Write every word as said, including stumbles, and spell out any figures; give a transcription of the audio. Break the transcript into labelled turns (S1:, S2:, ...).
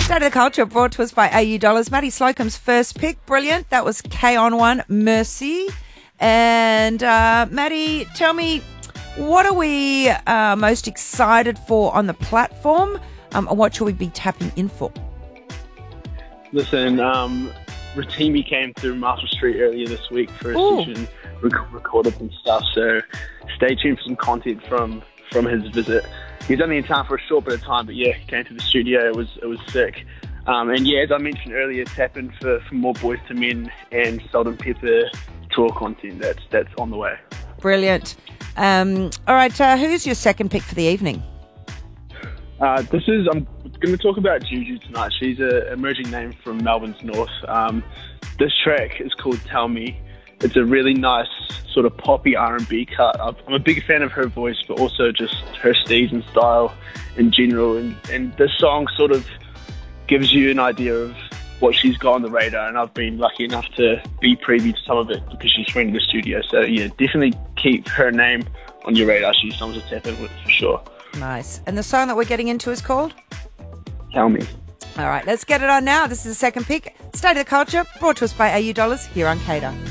S1: State of the Culture brought to us by A U Dollars. Maddie Slocum's first pick, brilliant. That was K on one, Mercy. And uh, Maddie, tell me, what are we uh, most excited for on the platform? Um, and what should we be tapping in for?
S2: Listen, um, Rotimi came through Marshall Street earlier this week for a
S1: Ooh.
S2: session, rec- recorded some stuff, so stay tuned for some content from, from his visit. He was only in town for a short bit of time, but yeah, he came to the studio. It was it was sick. Um, and yeah, as I mentioned earlier, tap in for, for more Boys to Men and Salt and Pepper tour content. That's that's on the way.
S1: Brilliant. Um, all right, uh, who's your second pick for the evening?
S2: Uh, this is I'm going to talk about Juju tonight. She's an emerging name from Melbourne's north. Um, this track is called Tell Me. It's a really nice sort of poppy R and B cut. I'm a big fan of her voice, but also just her steez and style in general. And, and this song sort of gives you an idea of what she's got on the radar. And I've been lucky enough to be privy to some of it because she's friend of the studio. So yeah, definitely keep her name on your radar. She's someone to tap in with for sure.
S1: Nice. And the song that we're getting into is called?
S2: Tell Me.
S1: All right, let's get it on now. This is the second pick. State of the Culture brought to us by A U Dollars here on Cater.